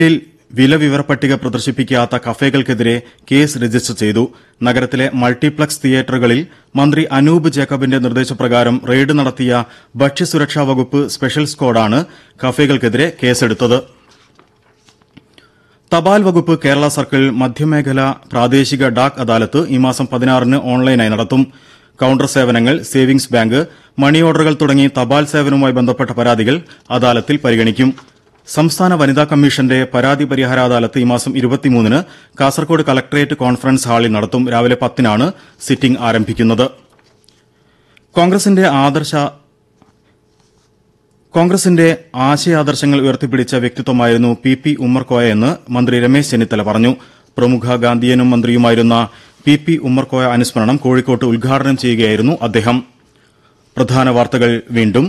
വില വിവരപ്പട്ടിക പ്രദർശിപ്പിക്കാത്ത കഫേകൾക്കെതിരെ case register ചെയ്തു. നഗരത്തിലെ മൾട്ടിപ്ലക്സ് തിയേറ്ററുകളിൽ മന്ത്രി അനൂപ് ജേക്കബിന്റെ നിർദ്ദേശപ്രകാരം റെയ്ഡ് നടത്തിയ ഭക്ഷ്യസുരക്ഷാ വകുപ്പ് സ്പെഷ്യൽ സ്ക്വാഡാണ് കഫേകൾക്കെതിരെ കേസെടുത്തത്. തപാൽ വകുപ്പ് കേരള സർക്കിൾ മധ്യമേഖല പ്രാദേശിക ഡാക് അദാലത്ത് ഈ മാസം 16-ന് ഓൺലൈനായി നടത്തും. കൌണ്ടർ സേവനങ്ങൾ, സേവിംഗ്സ് ബാങ്ക്, മണി ഓർഡറുകൾ തുടങ്ങി തപാൽ സേവനവുമായി ബന്ധപ്പെട്ട പരാതികൾ അദാലത്തിൽ പരിഗണിക്കും. സംസ്ഥാന വനിതാ കമ്മീഷന്റെ പരാതി പരിഹാര അദാലത്ത് ഈ മാസം 23-ന് കാസർകോട് കളക്ടറേറ്റ് കോൺഫറൻസ് ഹാളിൽ നടത്തും. രാവിലെ 10-നാണ് സിറ്റിംഗ് ആരംഭിക്കുന്നത്. കോൺഗ്രസിന്റെ ആശയാദർശങ്ങൾ ഉയർത്തിപ്പിടിച്ച വ്യക്തിത്വമായിരുന്നു പി ഉമ്മർകോയയെന്ന് മന്ത്രി രമേശ് ചെന്നിത്തല പറഞ്ഞു. പ്രമുഖ ഗാന്ധിയനും മന്ത്രിയുമായിരുന്ന പി ഉമ്മർകോയ അനുസ്മരണം കോഴിക്കോട്ട് ഉദ്ഘാടനം ചെയ്യുകയായിരുന്നു അദ്ദേഹം. പ്രധാന വാർത്തകൾ വീണ്ടും.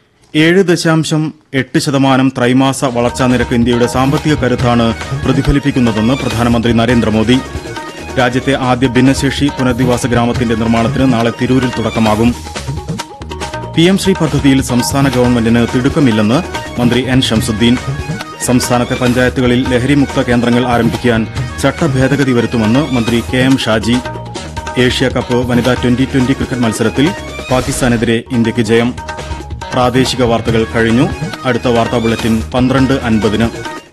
7.8% ത്രൈമാസ വളർച്ചാ നിരക്ക് ഇന്ത്യയുടെ സാമ്പത്തിക കരുത്താണ് പ്രതിഫലിപ്പിക്കുന്നതെന്ന് പ്രധാനമന്ത്രി നരേന്ദ്രമോദി. രാജ്യത്തെ ആദ്യ ഭിന്നശേഷി പുനരധിവാസ ഗ്രാമത്തിന്റെ നിർമ്മാണത്തിന് നാളെ തിരൂരിൽ തുടക്കമാകും. PM ശ്രീ പദ്ധതിയിൽ സംസ്ഥാന ഗവൺമെന്റിന് തിടുക്കമില്ലെന്ന് മന്ത്രി എൻ ശംസുദ്ദീൻ. സംസ്ഥാനത്തെ പഞ്ചായത്തുകളിൽ ലഹരിമുക്ത കേന്ദ്രങ്ങൾ ആരംഭിക്കാൻ ചട്ടഭേദഗതി വരുത്തുമെന്ന് മന്ത്രി KM ഷാജി. ഏഷ്യാകപ്പ് വനിതാ T20 ക്രിക്കറ്റ് മത്സരത്തിൽ പാകിസ്ഥാനെതിരെ ഇന്ത്യയ്ക്ക് ജയം. പ്രാദേശിക വാർത്തകൾ കഴിഞ്ഞു. അടുത്ത വാർത്താ ബുള്ളറ്റിൻ 12:50-ന്.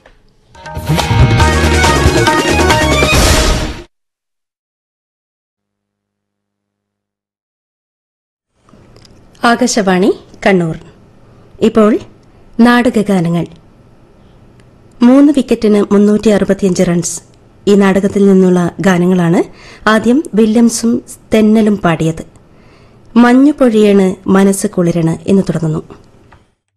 ആകാശവാണി കണ്ണൂർ. ഇപ്പോൾ നാടകഗാനങ്ങൾ. 3 വിക്കറ്റിന് 365 റൺസ്. ഈ നാടകത്തിൽ നിന്നുള്ള ഗാനങ്ങളാണ്. ആദ്യം വില്യംസും തെന്നലും പാടിയത്. മഞ്ഞു പൊഴിയണ് മനസ്സ് കുളിരണ് എന്ന് തുടങ്ങുന്നു.